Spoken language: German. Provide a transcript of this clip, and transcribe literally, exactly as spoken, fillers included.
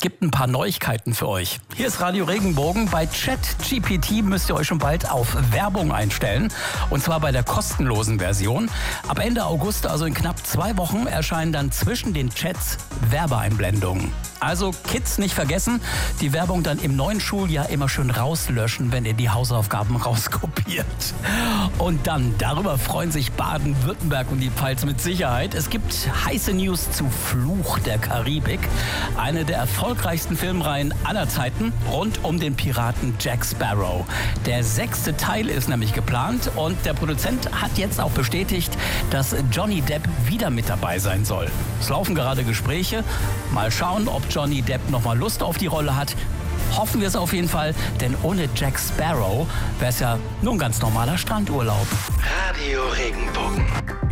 gibt ein paar Neuigkeiten für euch. Hier ist Radio Regenbogen. Bei ChatGPT müsst ihr euch schon bald auf Werbung einstellen. Und zwar bei der kostenlosen Version. Ab Ende August, also in knapp zwei Wochen, erscheinen dann zwischen den Chats Werbeeinblendungen. Also Kids nicht vergessen, die Werbung dann im neuen Schuljahr immer schön rauslöschen, wenn ihr die Hausaufgaben rauskopiert. Und dann, darüber freuen sich Baden-Württemberg und die Pfalz mit Sicherheit. Es gibt heiße News zu Fluch der Karibik. Eine der erfolgreichsten Filmreihen aller Zeiten rund um den Piraten Jack Sparrow. Der sechste Teil ist nämlich geplant und der Produzent hat jetzt auch bestätigt, dass Johnny Depp wieder mit dabei sein soll. Es laufen gerade Gespräche. Mal schauen, ob Johnny Depp nochmal Lust auf die Rolle hat. Hoffen wir es auf jeden Fall, denn ohne Jack Sparrow wäre es ja nur ein ganz normaler Strandurlaub. Radio Regenbogen.